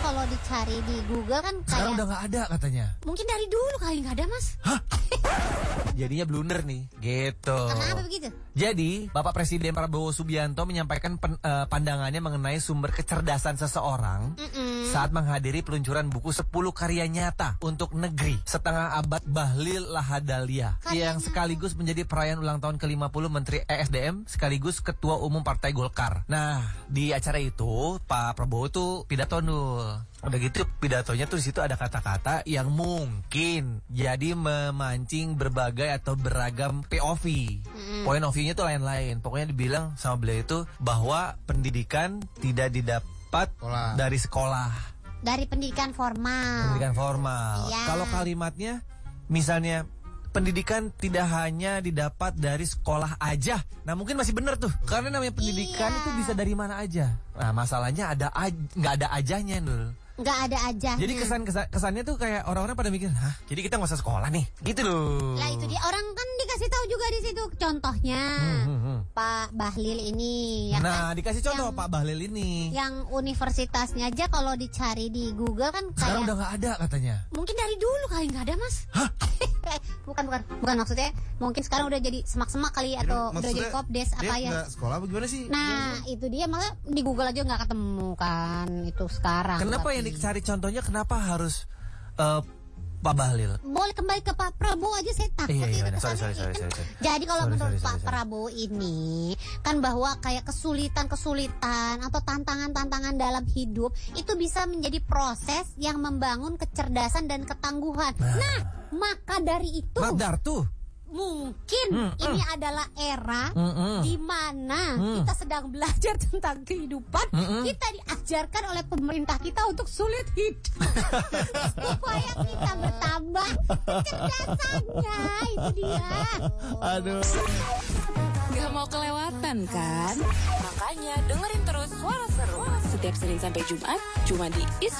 kalau dicari di Google kan Sekarang kayak udah nggak ada katanya. mungkin dari dulu kali nggak ada, Mas. Jadinya blunder nih, gitu. Kenapa begitu? Jadi, Bapak Presiden Prabowo Subianto menyampaikan pandangannya mengenai sumber kecerdasan seseorang saat menghadiri peluncuran buku 10 karya nyata untuk negeri setengah abad Bahlil Lahadalia yang sekaligus menjadi perayaan ulang tahun ke-50 Menteri ESDM sekaligus Ketua Umum Partai Golkar. Nah, di acara itu Pak Prabowo tuh pidato Nul. Udah gitu pidatonya tuh di situ ada kata-kata yang mungkin jadi memancing berbagai atau beragam POV. Point of view-nya tuh lain-lain. Pokoknya dibilang sama beliau itu bahwa pendidikan tidak didapat dari sekolah. Dari pendidikan formal. Pendidikan formal. Iya. Kalau kalimatnya misalnya pendidikan tidak hanya didapat dari sekolah aja. Nah mungkin masih benar tuh. Karena namanya pendidikan itu bisa dari mana aja. Nah masalahnya nggak ada ajanya Nul. Nggak ada aja. Jadi kesannya tuh kayak orang-orang pada mikir, hah? Jadi kita nggak usah sekolah nih, gitu loh. Lah itu dia, orang kan dikasih tahu juga di situ contohnya Pak Bahlil ini. Ya Nah, kan? dikasih contoh Pak Bahlil ini. Yang universitasnya aja kalau dicari di Google kan Sekarang kayak udah nggak ada katanya. mungkin dari dulu kali nggak ada, Mas. Hah? bukan maksudnya. Mungkin sekarang udah jadi semak-semak kali atau udah jadi kopdes apa ya? Dia sekolah apa gimana sih? Nah, itu dia, malah di Google aja nggak ketemu kan itu sekarang. Kenapa yang dicari contohnya kenapa harus Pak Bahlil? Boleh kembali ke Pak Prabowo aja, saya takut Iya, itu sorry. kesannya. Jadi kalau menurut Pak Prabowo ini kan bahwa kayak kesulitan atau tantangan-tantangan dalam hidup itu bisa menjadi proses yang membangun kecerdasan dan ketangguhan. Nah, maka dari itu Radar tuh. mungkin ini adalah era di mana kita sedang belajar tentang kehidupan. Kita diajarkan oleh pemerintah kita untuk sulit hidup supaya kita bertambah kecerdasannya. Itu dia. Aduh. Gak mau kelewatan kan? Makanya dengerin terus Suara Seru setiap Senin sampai Jumat cuma di